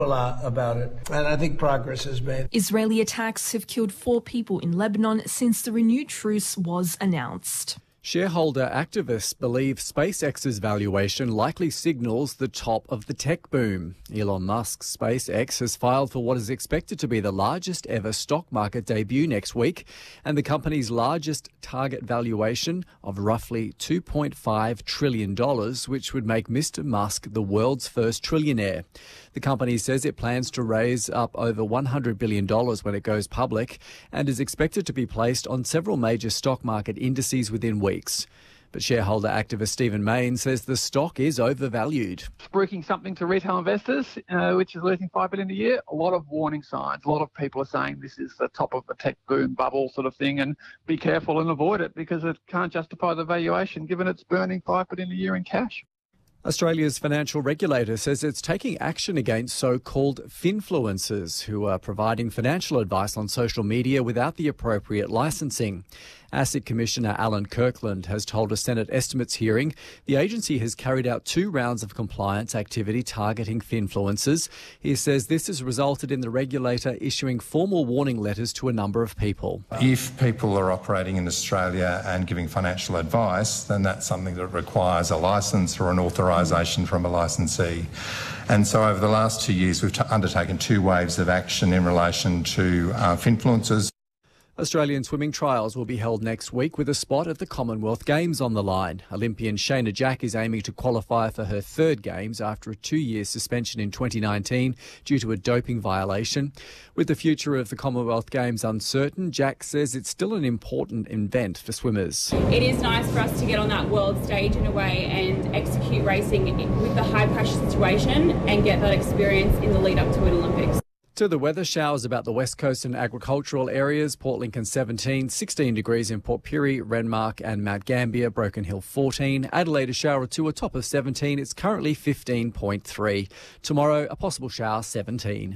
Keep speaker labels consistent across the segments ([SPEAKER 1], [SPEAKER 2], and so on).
[SPEAKER 1] a lot about it, and I think progress is made.
[SPEAKER 2] Israeli attacks have killed 4 people in Lebanon since the renewed truce was announced.
[SPEAKER 3] Shareholder activists believe SpaceX's valuation likely signals the top of the tech boom. Elon Musk's SpaceX has filed for what is expected to be the largest ever stock market debut next week, and the company's largest target valuation of roughly $2.5 trillion, which would make Mr. Musk the world's first trillionaire. The company says it plans to raise up over $100 billion when it goes public and is expected to be placed on several major stock market indices within weeks. But shareholder activist Stephen Mayne says the stock is overvalued.
[SPEAKER 4] Spruiking something to retail investors, which is losing $5 billion a year. A lot of warning signs. A lot of people are saying this is the top of the tech boom bubble sort of thing, and be careful and avoid it because it can't justify the valuation given it's burning $5 billion a year in cash.
[SPEAKER 3] Australia's financial regulator says it's taking action against so-called finfluencers who are providing financial advice on social media without the appropriate licensing. ASIC Commissioner Alan Kirkland has told a Senate estimates hearing the agency has carried out 2 rounds of compliance activity targeting finfluencers. He says this has resulted in the regulator issuing formal warning letters to a number of people.
[SPEAKER 5] If people are operating in Australia and giving financial advice, then that's something that requires a licence or an authorisation from a licensee. And so over the last 2 years, we've undertaken 2 waves of action in relation to finfluencers.
[SPEAKER 3] Australian swimming trials will be held next week with a spot at the Commonwealth Games on the line. Olympian Shayna Jack is aiming to qualify for her 3rd Games after a 2-year suspension in 2019 due to a doping violation. With the future of the Commonwealth Games uncertain, Jack says it's still an important event for swimmers.
[SPEAKER 6] It is nice for us to get on that world stage in a way and execute racing with the high pressure situation and get that experience in the lead up to an Olympics.
[SPEAKER 3] To the weather, showers about the west coast and agricultural areas. Port Lincoln 17, 16 degrees in Port Pirie, Renmark and Mount Gambier, Broken Hill 14. Adelaide a shower or 2, a top of 17. It's currently 15.3. Tomorrow, a possible shower, 17.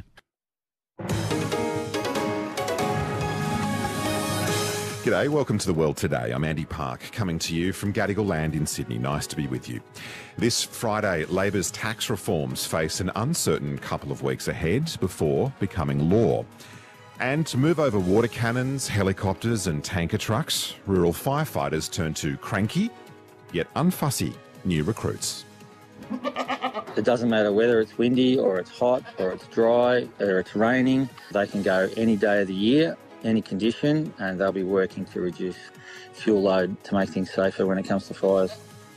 [SPEAKER 7] G'day, welcome to The World Today. I'm Andy Park, coming to you from Gadigal Land in Sydney. Nice to be with you. This Friday, Labor's tax reforms face an uncertain couple of weeks ahead before becoming law. And to move over water cannons, helicopters and tanker trucks, rural firefighters turn to cranky, yet unfussy, new recruits.
[SPEAKER 8] It doesn't matter whether it's windy or it's hot or it's dry or it's raining. They can go any day of the year, any condition, and they'll be working to reduce fuel load to make things safer when it comes to fires.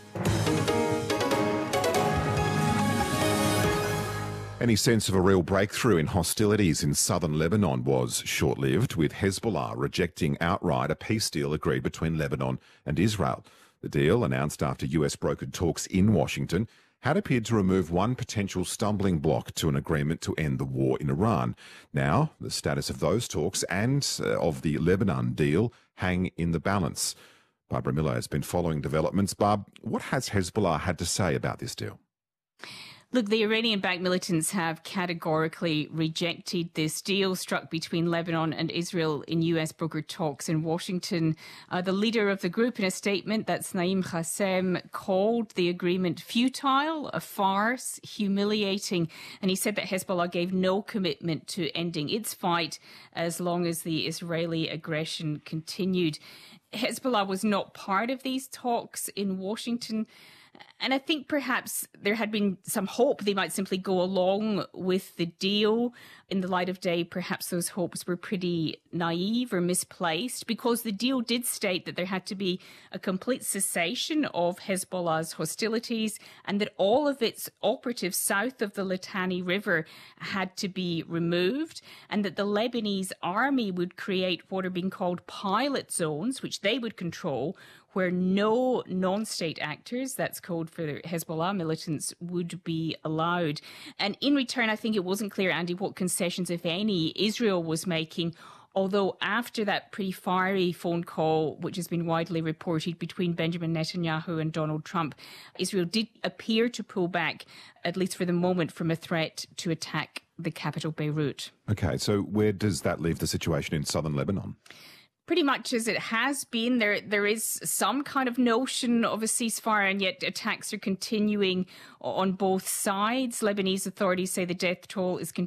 [SPEAKER 7] Any sense of a real breakthrough in hostilities in southern Lebanon was short-lived, with Hezbollah rejecting outright a peace deal agreed between Lebanon and Israel. The deal, announced after US-brokered talks in Washington, had appeared to remove one potential stumbling block to an agreement to end the war in Iran. Now, the status of those talks and of the Lebanon deal hang in the balance. Barbara Miller has been following developments. Barb, what has Hezbollah had to say about this deal?
[SPEAKER 9] Look, the Iranian-backed militants have categorically rejected this deal struck between Lebanon and Israel in US-brokered talks in Washington. The leader of the group, in a statement, that's Naim Qassem, called the agreement futile, a farce, humiliating, and he said that Hezbollah gave no commitment to ending its fight as long as the Israeli aggression continued. Hezbollah was not part of these talks in Washington. And I think perhaps there had been some hope they might simply go along with the deal. In the light of day, perhaps those hopes were pretty naive or misplaced, because the deal did state that there had to be a complete cessation of Hezbollah's hostilities and that all of its operatives south of the Litani River had to be removed, and that the Lebanese army would create what are being called pilot zones, which they would control, where no non-state actors, that's code for Hezbollah militants, would be allowed. And in return, I think it wasn't clear, Andy, what concessions, if any, Israel was making, although after that pretty fiery phone call, which has been widely reported between Benjamin Netanyahu and Donald Trump, Israel did appear to pull back, at least for the moment, from a threat to attack the capital, Beirut.
[SPEAKER 7] OK, so where does that leave the situation in southern Lebanon?
[SPEAKER 9] pretty much as it has been. There is some kind of notion of a ceasefire, and yet attacks are continuing on both sides. Lebanese authorities say the death toll is